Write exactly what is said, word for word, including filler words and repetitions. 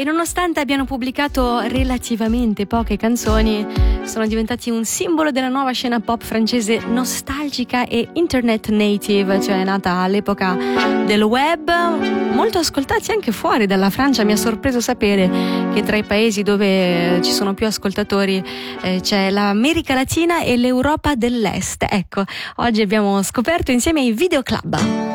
e nonostante abbiano pubblicato relativamente poche canzoni, sono diventati un simbolo della nuova scena pop francese nostalgica e internet native, cioè nata all'epoca del web, molto ascoltati anche fuori dalla Francia. Mi ha sorpreso sapere che tra i paesi dove ci sono più ascoltatori eh, c'è l'America Latina e l'Europa dell'Est. Ecco, oggi abbiamo scoperto insieme i videoclub.